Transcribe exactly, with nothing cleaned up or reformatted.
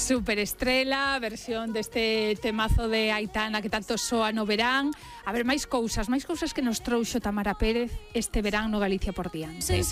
Superestrela, versión deste temazo de Aitana que tanto soa no verán. A ver, máis cousas, máis cousas que nos trouxo Tamara Pérez este verán no Galicia por diante.